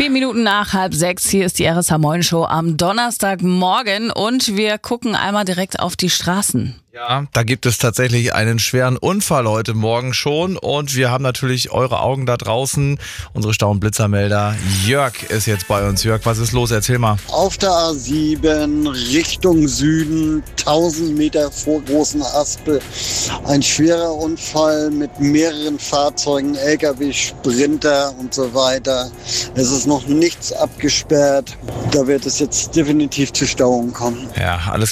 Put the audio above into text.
4 Minuten nach 5:30. Hier ist die RSH Moin Show am Donnerstagmorgen und wir gucken einmal direkt auf die Straßen. Ja, da gibt es tatsächlich einen schweren Unfall heute Morgen schon und wir haben natürlich eure Augen da draußen. Unsere Stau- und Blitzermelder Jörg ist jetzt bei uns. Jörg, was ist los? Erzähl mal. Auf der A7 Richtung Süden, 1000 Meter vor Großen Aspel. Ein schwerer Unfall mit mehreren Fahrzeugen, LKW, Sprinter und so weiter. Es ist noch nichts abgesperrt. Da wird es jetzt definitiv zu Stauungen kommen. Ja, alles